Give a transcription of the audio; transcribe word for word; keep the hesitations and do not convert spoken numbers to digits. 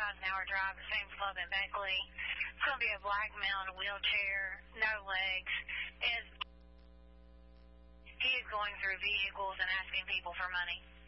miles an hour drive at Sam's Club in Beckley. It's going to be a black male in a wheelchair, no legs. And he is going through vehicles and asking people for money.